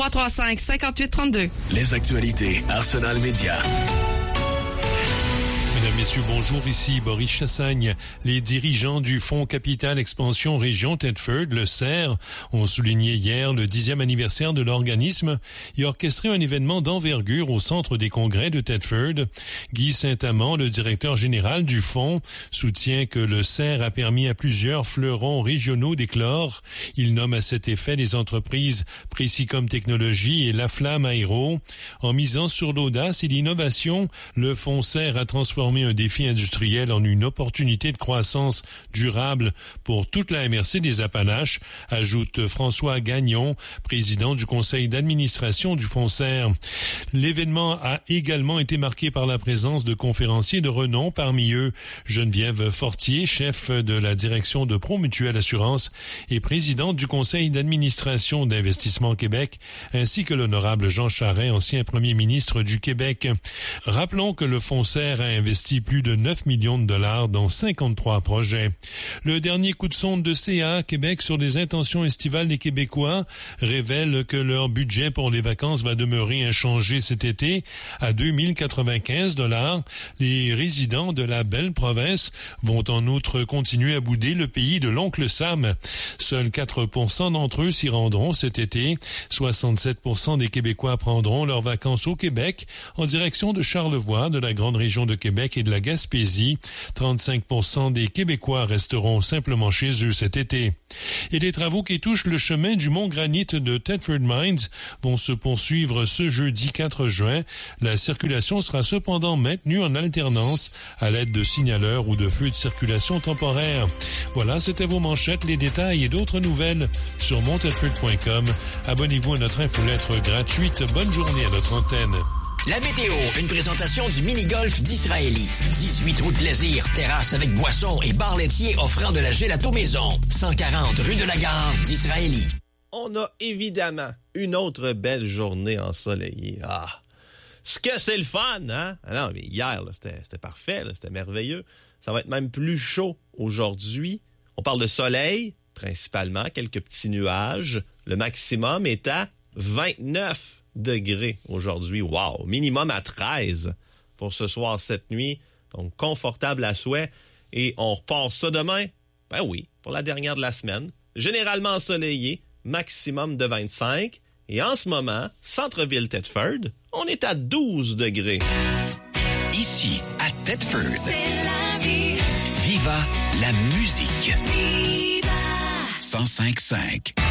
335-5832. Les actualités Arsenal Média. Mesdames, Messieurs, bonjour, ici Boris Chassagne. Les dirigeants du Fonds Capital Expansion Région Thetford, le CER, ont souligné hier le 10e anniversaire de l'organisme et orchestré un événement d'envergure au centre des congrès de Thetford. Guy Saint-Amand, le directeur général du fonds, soutient que le CER a permis à plusieurs fleurons régionaux d'éclore. Il nomme à cet effet les entreprises Précicom Technologies et La Flamme Aéro. En misant sur l'audace et l'innovation, le fonds CER a transformé un défi industriel en une opportunité de croissance durable pour toute la MRC des Appalaches, ajoute François Gagnon, président du conseil d'administration du fonds CER. L'événement a également été marqué par la présence de conférenciers de renom, parmi eux Geneviève Fortier, chef de la direction de Promutuelle Assurance et présidente du conseil d'administration d'Investissement Québec, ainsi que l'honorable Jean Charest, ancien premier ministre du Québec. Rappelons que le fonds CER a investi plus de 9 millions de dollars dans 53 projets. Le dernier coup de sonde de CA Québec sur les intentions estivales des Québécois révèle que leur budget pour les vacances va demeurer inchangé cet été à 2095 $. Les résidents de la belle province vont en outre continuer à bouder le pays de l'oncle Sam. Seuls 4% d'entre eux s'y rendront cet été. 67% des Québécois prendront leurs vacances au Québec en direction de Charlevoix, de la grande région de Québec et de la Gaspésie. 35% des Québécois resteront simplement chez eux cet été. Et les travaux qui touchent le chemin du Mont Granit de Thetford Mines vont se poursuivre ce jeudi 4 juin. La circulation sera cependant maintenue en alternance à l'aide de signaleurs ou de feux de circulation temporaires. Voilà, c'était vos manchettes, les détails et d'autres nouvelles sur montethford.com. Abonnez-vous à notre infolettre gratuite. Bonne journée à notre antenne. La météo, une présentation du mini-golf d'Israéli. 18 routes plaisir, terrasse avec boissons et bar laitier offrant de la gelato maison. 140 rue de la Gare d'Israéli. On a évidemment une autre belle journée ensoleillée. Ah, ce que c'est le fun, hein? Ah non, mais hier, là, c'était parfait, là, c'était merveilleux. Ça va être même plus chaud aujourd'hui. On parle de soleil, principalement, quelques petits nuages. Le maximum est à 29 degrés aujourd'hui. Wow! Minimum à 13 pour ce soir, cette nuit. Donc, confortable à souhait. Et on repart ça demain? Ben oui, pour la dernière de la semaine. Généralement ensoleillé, maximum de 25. Et en ce moment, centre-ville Thetford, on est à 12 degrés. Ici, à Thetford. C'est la vie. Viva la musique. Viva 105.5.